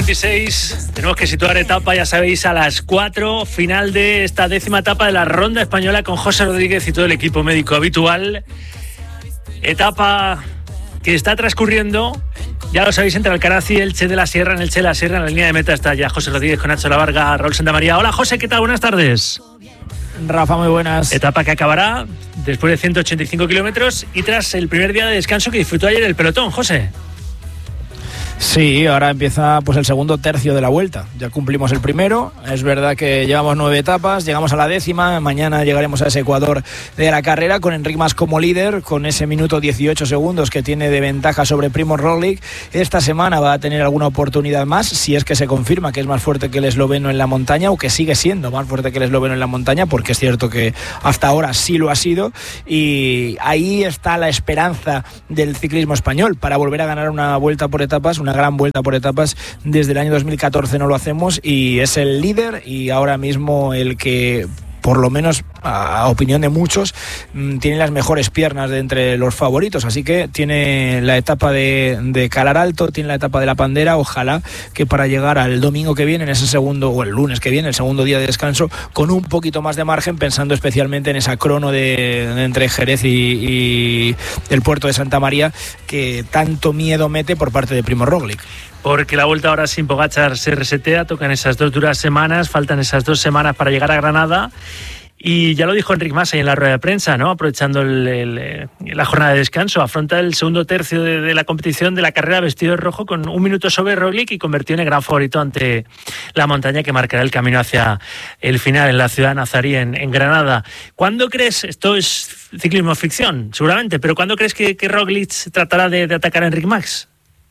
8:26, tenemos que situar etapa, ya sabéis, a las 4, final de esta 10ª etapa de la Ronda Española con José Rodríguez y todo el equipo médico habitual. Etapa que está transcurriendo, ya lo sabéis, entre Alcaraz y Elche de la Sierra. En Elche de la Sierra, en la línea de meta, está ya José Rodríguez con Nacho Lavarga, Raúl Santamaría. Hola José, ¿qué tal? Buenas tardes. Rafa, muy buenas. Etapa que acabará después de 185 kilómetros y tras el primer día de descanso que disfrutó ayer el pelotón, José. Sí, ahora empieza pues el segundo tercio de la vuelta. Ya cumplimos el primero. Es verdad que llevamos 9 etapas, llegamos a la 10ª. Mañana llegaremos a ese Ecuador de la carrera con Enric Mas como líder, con ese minuto 18 segundos que tiene de ventaja sobre Primož Roglič. Esta semana va a tener alguna oportunidad más, si es que se confirma que es más fuerte que el esloveno en la montaña, o que sigue siendo más fuerte que el esloveno en la montaña, porque es cierto que hasta ahora sí lo ha sido. Y ahí está la esperanza del ciclismo español para volver a ganar una vuelta por etapas, una gran vuelta por etapas. Desde el año 2014 no lo hacemos y es el líder y ahora mismo el que, por lo menos a opinión de muchos, tiene las mejores piernas de entre los favoritos. Así que tiene la etapa de Calar Alto, tiene la etapa de la Pandera. Ojalá que para llegar al domingo que viene, en ese segundo, o el lunes que viene, el segundo día de descanso, con un poquito más de margen, pensando especialmente en esa crono de entre Jerez y el puerto de Santa María, que tanto miedo mete por parte de Primož Roglič. Porque la vuelta ahora sin Pogačar se resetea, tocan esas 2 duras semanas, faltan esas 2 semanas para llegar a Granada. Y ya lo dijo Enric Mas ahí en la rueda de prensa, ¿no? Aprovechando la jornada de descanso, afronta el segundo tercio de la competición de la carrera vestido de rojo con 1 minuto sobre Roglič y convertido en el gran favorito ante la montaña que marcará el camino hacia el final en la ciudad nazarí en Granada. ¿Cuándo crees, esto es ciclismo ficción, seguramente, pero cuándo crees que Roglič tratará de atacar a Enric Mas?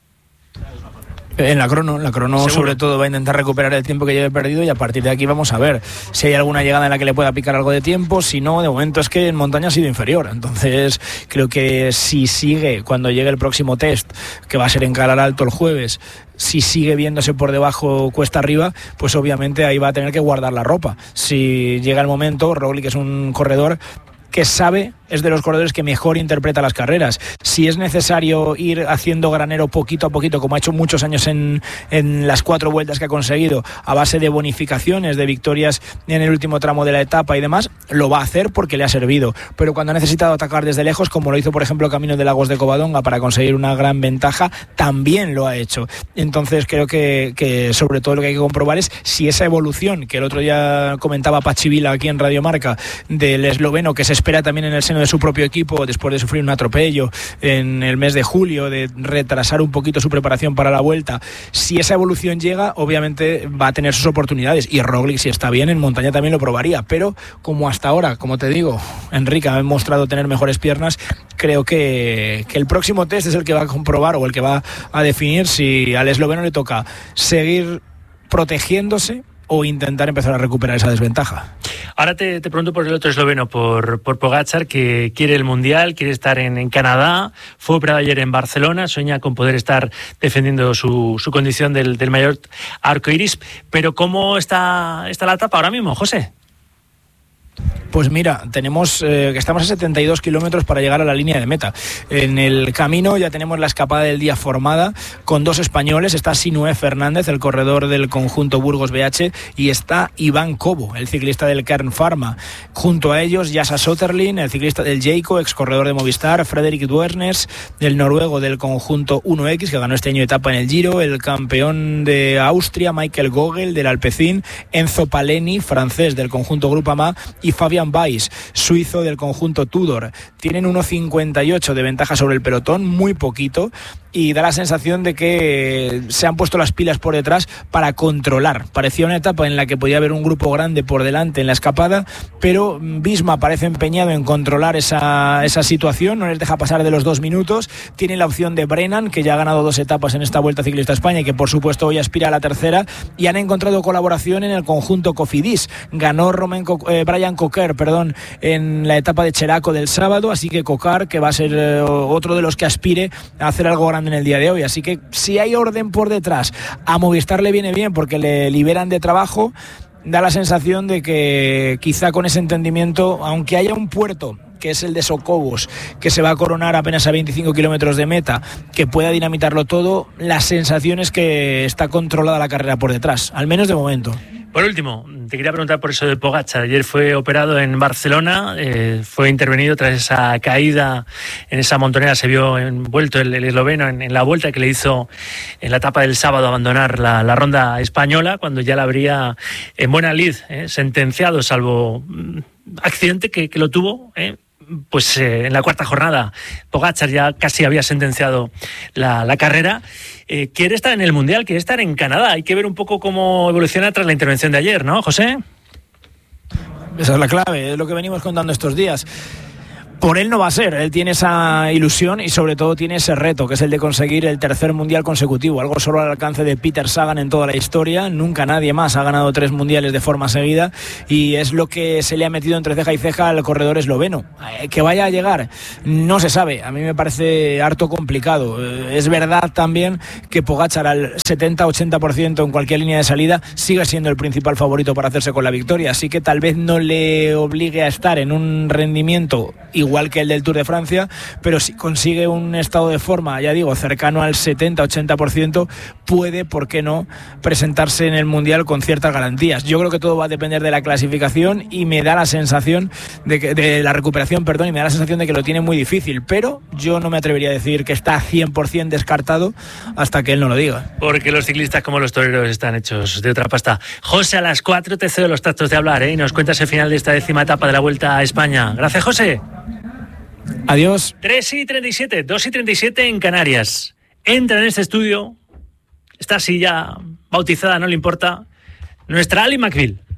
En la crono ¿seguro? Sobre todo va a intentar recuperar el tiempo que lleve perdido y a partir de aquí vamos a ver si hay alguna llegada en la que le pueda picar algo de tiempo. Si no, de momento es que en montaña ha sido inferior, entonces creo que si sigue, cuando llegue el próximo test, que va a ser en Calar Alto el jueves, si sigue viéndose por debajo cuesta arriba, pues obviamente ahí va a tener que guardar la ropa. Si llega el momento, Roglič es un corredor que sabe, es de los corredores que mejor interpreta las carreras. Si es necesario ir haciendo granero poquito a poquito, como ha hecho muchos años en las 4 vueltas que ha conseguido, a base de bonificaciones, de victorias en el último tramo de la etapa y demás, lo va a hacer porque le ha servido. Pero cuando ha necesitado atacar desde lejos, como lo hizo por ejemplo Camino de Lagos de Covadonga para conseguir una gran ventaja, también lo ha hecho. Entonces creo que sobre todo lo que hay que comprobar es si esa evolución que el otro día comentaba Patxi Vila aquí en Radio Marca, del esloveno, que se espera también en el seno de su propio equipo después de sufrir un atropello en el mes de julio, de retrasar un poquito su preparación para la vuelta, si esa evolución llega, obviamente va a tener sus oportunidades, y Roglič, si está bien en montaña, también lo probaría, pero como hasta ahora, como te digo, Enric ha mostrado tener mejores piernas, creo que el próximo test es el que va a comprobar o el que va a definir si al esloveno le toca seguir protegiéndose o intentar empezar a recuperar esa desventaja. Ahora te pregunto por el otro esloveno, por Pogačar, que quiere el Mundial, quiere estar en Canadá, fue operado ayer en Barcelona, sueña con poder estar defendiendo su condición del mayor arcoiris, pero ¿cómo está la etapa ahora mismo, José? Pues mira, tenemos que estamos a 72 kilómetros para llegar a la línea de meta. En el camino ya tenemos la escapada del día formada con 2 españoles. Está Sinué Fernández, el corredor del conjunto Burgos BH, y está Iván Cobo, el ciclista del Kern Pharma. Junto a ellos, Jasa Soterlin, el ciclista del Jayco, ex corredor de Movistar, Fredrik Duerners, el noruego del conjunto 1X, que ganó este año etapa en el Giro, el campeón de Austria, Michael Gogel, del Alpecin, Enzo Paleni, francés del conjunto Groupama, y Fabian Weiss, suizo del conjunto Tudor. Tienen 1.58 de ventaja sobre el pelotón, muy poquito, y da la sensación de que se han puesto las pilas por detrás para controlar. Parecía una etapa en la que podía haber un grupo grande por delante en la escapada, pero Visma parece empeñado en controlar esa situación, no les deja pasar de los 2 minutos. Tiene la opción de Brennan, que ya ha ganado 2 etapas en esta Vuelta Ciclista a España y que por supuesto hoy aspira a la tercera, y han encontrado colaboración en el conjunto Cofidis. Ganó Brian Coquer en la etapa de Cheraco del sábado, así que Coquer, que va a ser otro de los que aspire a hacer algo grande en el día de hoy. Así que si hay orden por detrás, a Movistar le viene bien porque le liberan de trabajo. Da la sensación de que quizá con ese entendimiento, aunque haya un puerto que es el de Socobos, que se va a coronar apenas a 25 kilómetros de meta, que pueda dinamitarlo todo, la sensación es que está controlada la carrera por detrás, al menos de momento. Por último, te quería preguntar por eso de Pogačar. Ayer fue operado en Barcelona, fue intervenido tras esa caída en esa montonera, se vio envuelto el esloveno en la vuelta que le hizo en la etapa del sábado abandonar la ronda española, cuando ya la habría en buena lid, sentenciado, salvo accidente que lo tuvo, pues en la cuarta jornada Pogačar ya casi había sentenciado la carrera. Quiere estar en el Mundial, quiere estar en Canadá. Hay que ver un poco cómo evoluciona tras la intervención de ayer, ¿no, José? Esa es la clave, es lo que venimos contando estos días. Por él no va a ser, él tiene esa ilusión y sobre todo tiene ese reto, que es el de conseguir el tercer mundial consecutivo, algo solo al alcance de Peter Sagan en toda la historia. Nunca nadie más ha ganado 3 mundiales de forma seguida y es lo que se le ha metido entre ceja y ceja al corredor esloveno. Que vaya a llegar, no se sabe, a mí me parece harto complicado. Es verdad también que Pogačar al 70-80% en cualquier línea de salida sigue siendo el principal favorito para hacerse con la victoria, así que tal vez no le obligue a estar en un rendimiento igual que el del Tour de Francia, pero si consigue un estado de forma, ya digo, cercano al 70-80%, puede, ¿por qué no?, presentarse en el Mundial con ciertas garantías. Yo creo que todo va a depender de la clasificación y me da la sensación de la recuperación, y me da la sensación de que lo tiene muy difícil, pero yo no me atrevería a decir que está 100% descartado hasta que él no lo diga. Porque los ciclistas como los toreros están hechos de otra pasta. José, a las 4 te cedo los tactos de hablar, y nos cuentas el final de esta 10ª etapa de la Vuelta a España. Gracias, José. Adiós. 3:37, 2:37 en Canarias. Entra en este estudio, está así ya bautizada, no le importa, nuestra Ali McBeal.